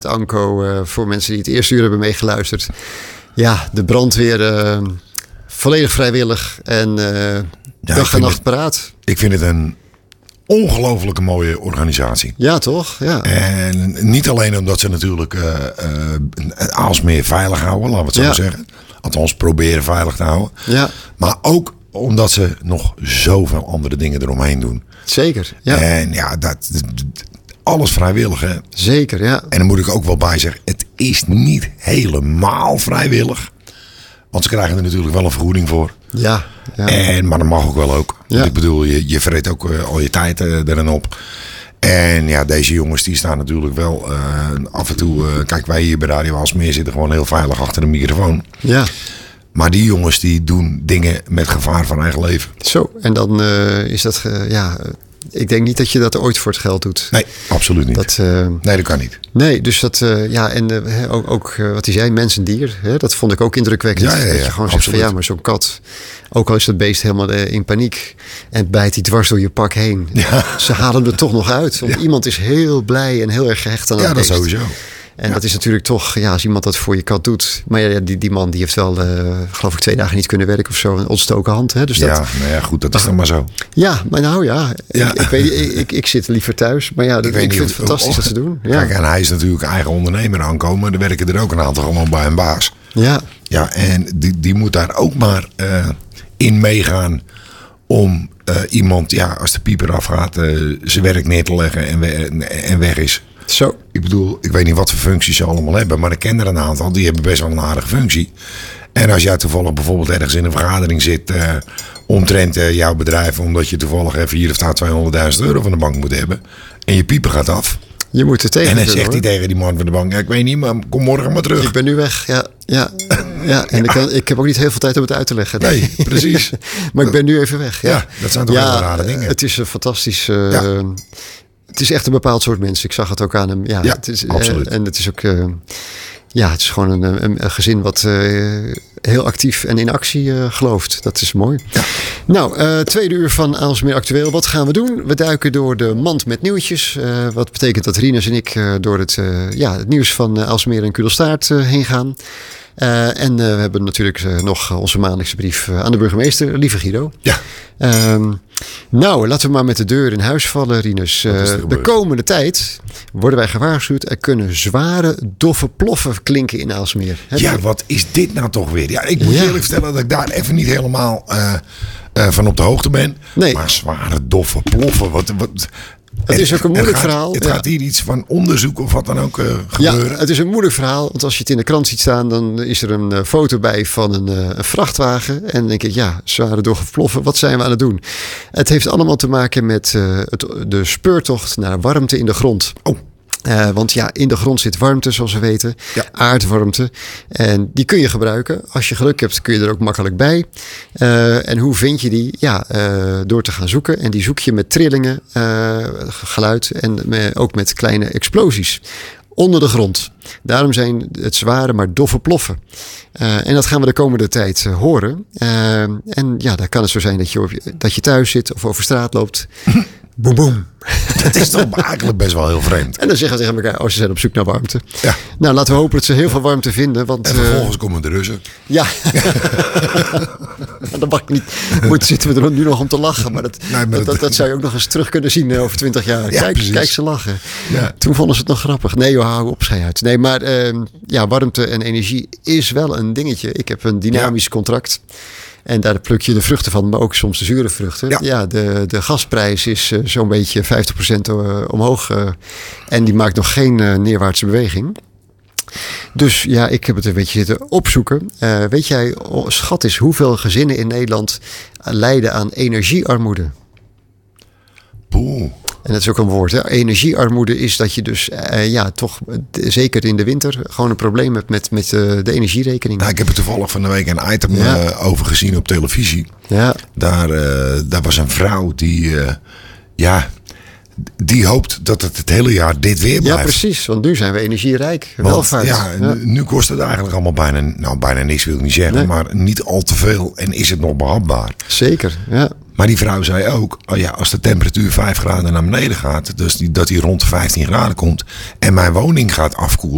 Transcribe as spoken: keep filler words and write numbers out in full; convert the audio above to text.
Anko, uh, voor mensen die het eerste uur hebben meegeluisterd. Ja, de brandweer uh, volledig vrijwillig en uh, ja, dag en nacht paraat. Ik vind het een ongelooflijke mooie organisatie. Ja, toch? Ja. En niet alleen omdat ze natuurlijk uh, uh, Aalsmeer veilig houden, laten we het zo ja. zeggen. Althans, proberen veilig te houden. Ja. Maar ook omdat ze nog zoveel andere dingen eromheen doen. Zeker, ja. En ja, dat, alles vrijwillig, hè. Zeker, ja. En dan moet ik ook wel bij zeggen, het is niet helemaal vrijwillig. Want ze krijgen er natuurlijk wel een vergoeding voor. Ja. ja. En, maar dat mag ook wel ook. Ja. Ik bedoel, je, je vreet ook uh, al je tijd uh, erin op. En ja, deze jongens die staan natuurlijk wel uh, af en toe... Uh, kijk, wij hier bij Radio Aalsmeer zitten gewoon heel veilig achter de microfoon. Ja. Maar die jongens die doen dingen met gevaar van eigen leven. Zo, en dan uh, is dat... Uh, ja, ik denk niet dat je dat ooit voor het geld doet. Nee, absoluut niet. Dat, uh, nee, dat kan niet. Nee, dus dat... Uh, ja, en uh, ook, ook uh, wat hij zei, mens en dier. Hè, dat vond ik ook indrukwekkend. Ja, ja, ja, dat je gewoon zegt van ja, maar zo'n kat... Ook al is dat beest helemaal uh, in paniek... en bijt hij dwars door je pak heen. Ja. Ze halen er toch nog uit. Want ja. iemand is heel blij en heel erg gehecht aan dat ja, beest. Ja, dat sowieso. En ja. dat is natuurlijk toch, ja, als iemand dat voor je kat doet. Maar ja, die, die man die heeft wel, uh, geloof ik, twee dagen niet kunnen werken of zo. Een ontstoken hand. Hè? Dus dat, ja, nou ja, goed, dat is dan maar zo. Ja, maar nou ja, ja. Ik, ik, weet, ik, ik, ik zit liever thuis. Maar ja, dat, ik, ik vind het fantastisch of, dat ze doen. Ja. Kijk, en hij is natuurlijk eigen ondernemer aankomen. Er werken er ook een aantal gewoon bij een baas. Ja. Ja, en die, die moet daar ook maar uh, in meegaan om uh, iemand, ja, als de pieper afgaat, uh, zijn werk neer te leggen en, we, en weg is. Zo. Ik bedoel, ik weet niet wat voor functies ze allemaal hebben, maar ik ken er een aantal. Die hebben best wel een aardige functie. En als jij toevallig bijvoorbeeld ergens in een vergadering zit uh, omtrent uh, jouw bedrijf, omdat je toevallig even hier of daar tweehonderdduizend euro van de bank moet hebben. En je pieper gaat af. Je moet er tegen. En dan zegt hoor. hij tegen die man van de bank, ja, ik weet niet, maar kom morgen maar terug. Ik ben nu weg, ja. ja. Ja, en ja. Ik, kan, ik heb ook niet heel veel tijd om het uit te leggen. Nee, precies. Maar ik ben nu even weg. Ja, ja dat zijn toch ja, wel rare dingen. Het is een fantastisch... Uh, ja. Het is echt een bepaald soort mens. Ik zag het ook aan hem. Ja, ja het is, absoluut. Uh, en het is ook... Uh, ja, het is gewoon een, een, een gezin wat uh, heel actief en in actie uh, gelooft. Dat is mooi. Ja. Nou, uh, tweede uur van Aalsmeer Actueel. Wat gaan we doen? We duiken door de mand met nieuwtjes. Uh, wat betekent dat Rinus en ik uh, door het, uh, ja, het nieuws van uh, Aalsmeer en Kudelstaart uh, heen gaan. Uh, en uh, we hebben natuurlijk uh, nog onze maandelijkse brief uh, aan de burgemeester, lieve Guido. Ja. Um, nou, laten we maar met de deur in huis vallen, Rinus. Uh, de komende tijd worden wij gewaarschuwd. Er kunnen zware, doffe ploffen klinken in Aalsmeer. Heb ja, je... wat is dit nou toch weer? Ja, ik moet ja. eerlijk vertellen dat ik daar even niet helemaal uh, uh, van op de hoogte ben. Nee. Maar zware, doffe ploffen, wat... wat Het is ook een moeilijk het gaat, verhaal. Het ja. gaat hier iets van onderzoek of wat dan ook uh, gebeuren. Ja, het is een moeilijk verhaal. Want als je het in de krant ziet staan, dan is er een uh, foto bij van een, uh, een vrachtwagen. En dan denk ik, ja, zware doffe ploffen, wat zijn we aan het doen? Het heeft allemaal te maken met uh, het, de speurtocht naar warmte in de grond. Oh. Uh, want ja, in de grond zit warmte, zoals we weten. Ja. Aardwarmte. En die kun je gebruiken. Als je geluk hebt, kun je er ook makkelijk bij. Uh, en hoe vind je die? Ja, uh, door te gaan zoeken. En die zoek je met trillingen, uh, geluid en me, ook met kleine explosies. Onder de grond. Daarom zijn het zware, maar doffe ploffen. Uh, en dat gaan we de komende tijd uh, horen. Uh, en ja, dan kan het zo zijn dat je, dat je thuis zit of over straat loopt. Boem, boem. Dat is toch eigenlijk best wel heel vreemd. En dan zeggen we tegen elkaar, oh, ze zijn op zoek naar warmte. Ja. Nou, laten we hopen dat ze heel veel warmte vinden. Want, en vervolgens uh, komen de Russen. Ja. Dat mag ik niet. Moet, zitten we er nu nog om te lachen. Maar, dat, nee, maar dat, dat, dat zou je ook nog eens terug kunnen zien over twintig jaar. Ja, kijk, kijk ze lachen. Ja. Toen vonden ze het nog grappig. Nee joh, hou op, schei uit. Nee, maar uh, ja, warmte en energie is wel een dingetje. Ik heb een dynamisch ja. contract. En daar pluk je de vruchten van, maar ook soms de zure vruchten. Ja, ja de, de gasprijs is uh, zo'n beetje vijftig procent uh, omhoog. Uh, en die maakt nog geen uh, neerwaartse beweging. Dus ja, ik heb het een beetje zitten opzoeken. Uh, weet jij, oh, schat eens, hoeveel gezinnen in Nederland lijden aan energiearmoede? Poeh. En dat is ook een woord. Hè? Energiearmoede is dat je dus uh, ja, toch zeker in de winter gewoon een probleem hebt met, met uh, de energierekening. Nou, ik heb er toevallig van de week een item ja. uh, over gezien op televisie. Ja. Daar, uh, daar was een vrouw die, uh, ja, die hoopt dat het het hele jaar dit weer blijft. Ja, precies. Want nu zijn we energierijk. Want, welvaart. Ja, ja. Nu kost het eigenlijk allemaal bijna, nou bijna niks wil ik niet zeggen. Nee. Maar niet al te veel. En is het nog behapbaar. Zeker, ja. Maar die vrouw zei ook, oh ja, als de temperatuur vijf graden naar beneden gaat, dus die, dat die rond de vijftien graden komt en mijn woning gaat afkoelen.